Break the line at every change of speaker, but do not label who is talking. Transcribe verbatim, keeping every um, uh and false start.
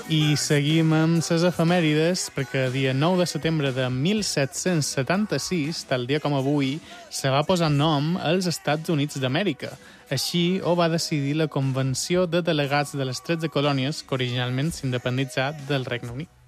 I seguim amb les efemèrides, perquè el dia nou de setembre de mil set-cents setanta-sis, tal dia com avui, se va posar nom als Estats Units d'Amèrica. Així ho va decidir la Convenció de Delegats de les tretze colònies que originalment s'independitzà del Regne Unit.